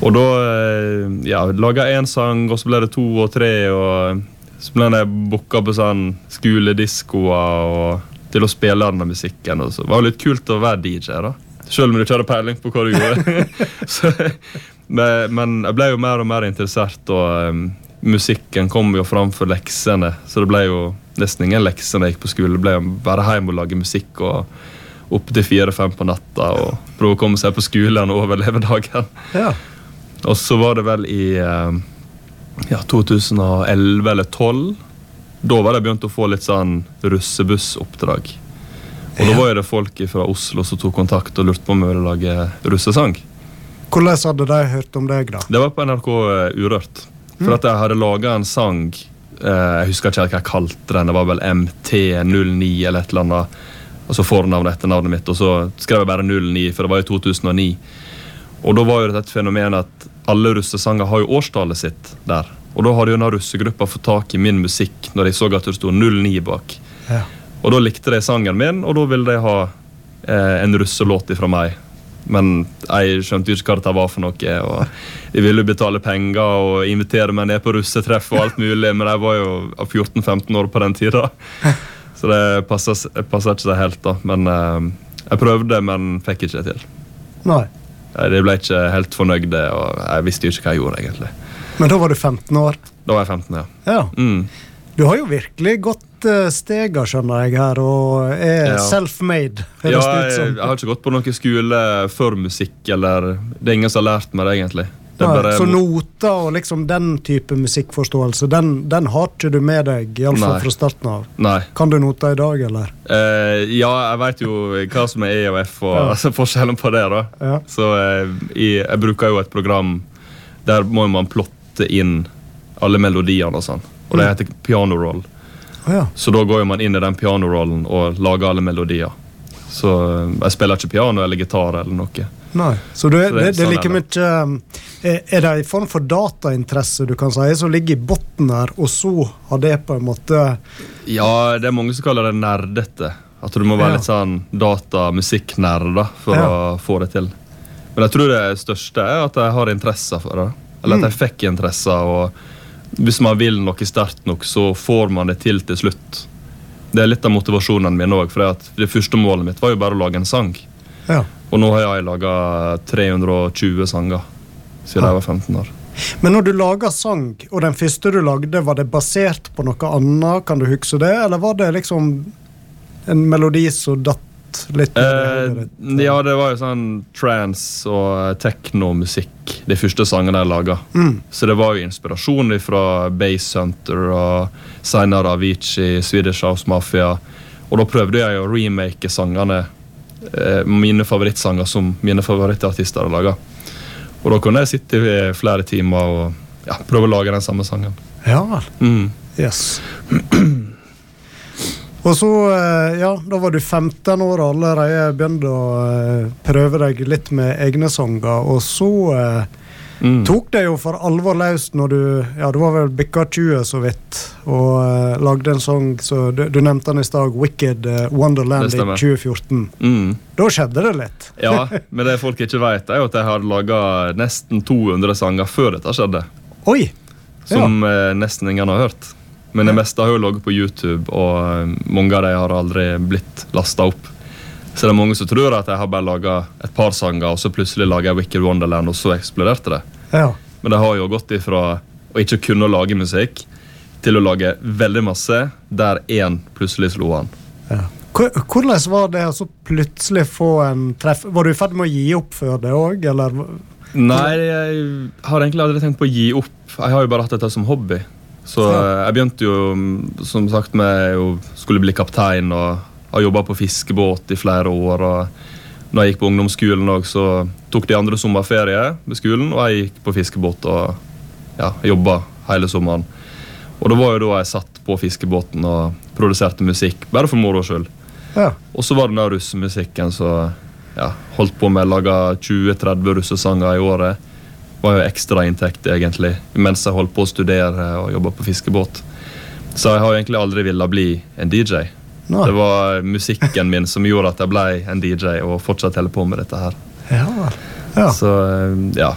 Og da laget jeg en sang, og så ble det 2 og 3, og så ble jeg booket på sånn skolediskoer og til å spille denne musikken. Og så var det litt kult å være DJ da. Selv om du ikke hadde peiling på hva du gjorde. Så, men jeg ble jo mer og mer interessert, og musikken kom jo fram for leksene, så det ble jo nesten ingen lekser når jeg gikk på skole. Det ble jo bare hjemme og lage musikk, og opp til 4-5 på natta, og prøve å komme seg på skolen og overleve dagen. Ja. Og så var det vel i 2011 eller 12, da var det begynt å få litt sånn russebussoppdrag. Og da var jo det folk fra Oslo som tok kontakt og lurte på om vi ville lage russesang. Hvordan hadde de hørt om deg da? Det var på NRK Urørt. For at jeg hadde laget en sang, jeg husker ikke hva jeg kalte den, det var vel MT09 eller et eller annet, altså fornavnet etter navnet mitt, og så skrev jeg bare 09, for det var jo 2009. Og da var jo det et fenomen at alle russesanger har jo årstallet sitt der. Og da hadde jo denne russegruppa fått tak i min musikk når de så at det stod 09 bak. Ja. Og da likte de sangen min, og da ville de ha en russelåt fra meg. Men jeg skjønte jo ikke hva dette var for noe, og de ville betale penger og invitere meg ned på russetreff og alt mulig, men jeg var jo 14-15 år på den tiden. Så det passet ikke så helt da. Men jeg prøvde, men fikk ikke det til. Nei. De ble ikke helt fornøyde, og jeg visste jo ikke hva jeg gjorde egentlig. Men da var du 15 år? Da var jeg 15, ja. Ja. Du har jo virkelig gått steger, skjønner jeg her, og self-made. Ja, jeg har ikke gått på noen skole for musikk, eller det er ingen som har lært meg det egentlig. Det bare... Så noter og liksom den type musikkforståelse, den har ikke du med deg, i alle fall fra starten av. Nei. Kan du noter i dag, eller? Ja, jeg vet jo hva som er E og F, og altså, forskjellen på det da. Ja. Så jeg bruker jo et program, der må man plotte inn alle melodiene og sånn. Og det heter piano roll. Ja. Så da går man inn i den pianorollen og lager alle melodier. Så jeg spiller ikke piano eller gitar eller noe. Nei, så det er like mye... Er det en form for datainteresse du kan si, som ligger i botten her, og så har det på en måte... Ja, det er mange som kaller det nerdete. At du må være litt sånn data-musikk-nerd da, for å få det til. Men jeg tror det største er at jeg har interesse for det. Eller at jeg fikk interesse, og hvis man vil noe sterkt nok, så får man det til slutt. Det er litt av motivasjonen min også, for det første målet mitt var jo bare å lage en sang. Ja. Og nå har jeg laget 320 sanger siden jeg var 15 år. Men når du lager sang, og den første du lagde, var det basert på noe annet, kan du huske det? Eller var det liksom en melodi som datt litt? Ja, det var jo sånn trance og techno-musikk, de første sangene jeg laget. Så det var jo inspirasjon fra Bass Hunter og senere Avicii, Swedish House Mafia. Og da prøvde jeg å remake sangene, mine favorittsanger som mine favorittartister har laget. Og da kunne jeg sitte i flere timer og prøve å lage den samme sangen. Ja, yes. Og så, da var du 15 år allerede, begynte å prøve deg litt med egne sanger, og så tok det jo for alvor løst når du var vel bikka 20 så vidt, og lagde en sang, så du nevnte den i stad, Wicked Wonderland i 2014. Da skjedde det litt. Ja, men det folk ikke vet er jo at jeg hadde laget nesten 200 sanger før dette skjedde. Oi! Som nesten ingen har hørt. Men det meste har jo logget på YouTube, og mange av dem har aldri blitt lastet opp. Så det er mange som tror at jeg har bare laget et par sanger, og så plutselig lager jeg Wicked Wonderland, og så eksploderte det. Ja. Men det har jo gått ifra å ikke kunne lage musikk, til å lage veldig masse, der en plutselig slo an. Ja. Hvordan var det å så plutselig få en treff? Var du i ferd med å gi opp før det også, eller? Nei, jeg har egentlig aldri tenkt på å gi opp. Jeg har jo bare hatt dette som hobby. Så jeg begynte jo, som sagt, med å skulle bli kaptein og har jobbet på fiskebåt i flere år. Og når jeg gikk på ungdomsskolen også, så tok de andre sommerferie ved skolen, og jeg gikk på fiskebåt og jobbet hele sommeren. Og det var jo da jeg satt på fiskebåten og produserte musikk, bare for moro selv. Ja. Og så var det den russemusikken, så holdt på med å lage 20-30 russesanger i året. Det var jo ekstra inntekt egentlig, mens jeg holdt på å studere og jobbe på fiskebåt. Så jeg har egentlig aldri villet bli en DJ. Nei. Det var musikken min som gjorde at jeg ble en DJ og fortsatt hele på med dette her. Ja. Så